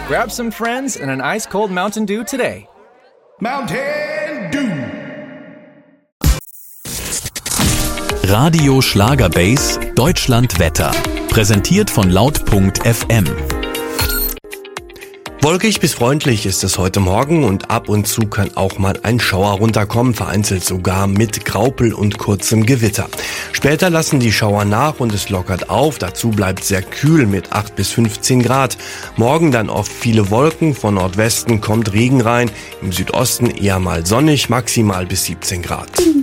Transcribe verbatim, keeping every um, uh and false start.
Grab some friends and an ice-cold Mountain Dew today. Mountain Dew. Radio Schlagerbase Deutschland Wetter. Präsentiert von laut punkt f m. Wolkig bis freundlich ist es heute Morgen und ab und zu kann auch mal ein Schauer runterkommen, vereinzelt sogar mit Graupel und kurzem Gewitter. Später lassen die Schauer nach und es lockert auf, dazu bleibt sehr kühl mit acht bis fünfzehn Grad. Morgen dann oft viele Wolken, von Nordwesten kommt Regen rein, im Südosten eher mal sonnig, maximal bis siebzehn Grad.